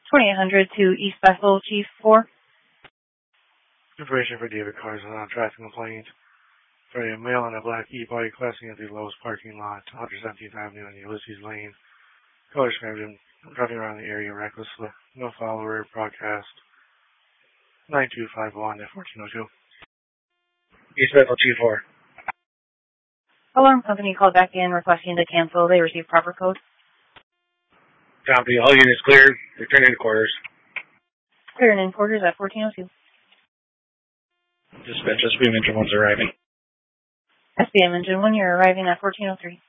2800 to East Bethel, Chief 4. Information for David Carson on traffic complaint. For a male in a black e-bike crossing at the Lowe's parking lot, 117th Avenue and Ulysses Lane. Color description, driving around the area recklessly. No follower, broadcast 9251 at 1402. East Bethel, Chief 4. Alarm company called back in requesting to cancel. They received proper code. Copy. All units cleared. Return to quarters. Clear and in quarters at 1402. Dispatch SBM Engine 1's arriving. SBM Engine 1, you're arriving at 1403.